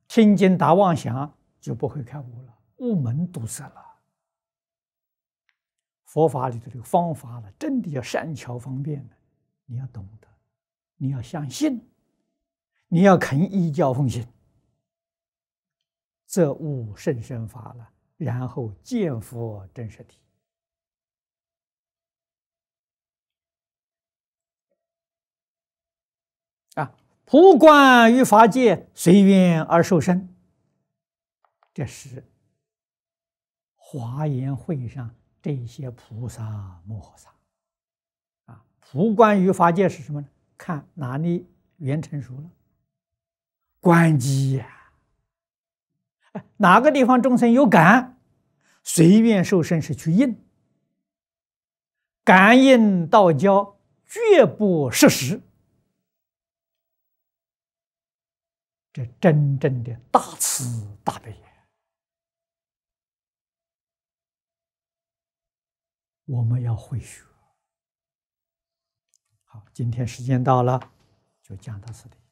听经打妄想就不会开悟了，悟门堵塞了。佛法里头这个方法呢，真的要善巧方便的，你要懂得，你要相信，你要肯依教奉行，则悟甚深法了，然后见佛真实体。普观于法界，随缘而受生。这是华严会上这些菩萨摩诃萨普观于法界是什么呢？看哪里缘成熟了，观机呀，哪个地方众生有感，随缘受生是去应，感应道交，绝不失时。这真正的大慈大悲，我们要会学。好，今天时间到了，就讲到这里。